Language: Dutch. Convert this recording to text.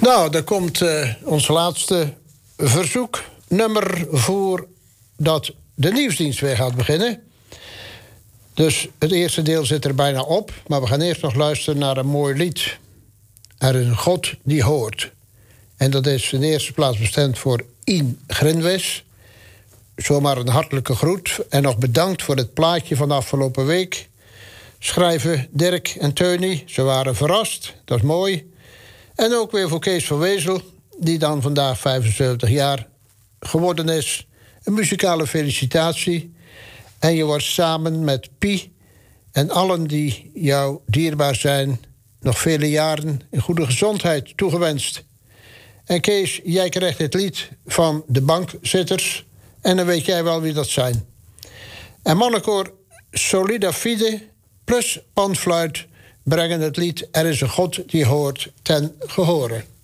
Nou, dan komt ons laatste verzoeknummer voordat de nieuwsdienst weer gaat beginnen. Dus het eerste deel zit er bijna op. Maar we gaan eerst nog luisteren naar een mooi lied. Er is een God die hoort. En dat is in de eerste plaats bestemd voor Ien Grinwis. Zomaar een hartelijke groet. En nog bedankt voor het plaatje van de afgelopen week. Schrijven Dirk en Teunie. Ze waren verrast. Dat is mooi. En ook weer voor Kees van Wezel, die dan vandaag 75 jaar geworden is. Een muzikale felicitatie. En je wordt samen met Pie en allen die jou dierbaar zijn nog vele jaren in goede gezondheid toegewenst. En Kees, jij krijgt het lied van de bankzitters. En dan weet jij wel wie dat zijn. En mannenkoor Solida Fide plus panfluit brengen het lied Er is een God die hoort ten gehore.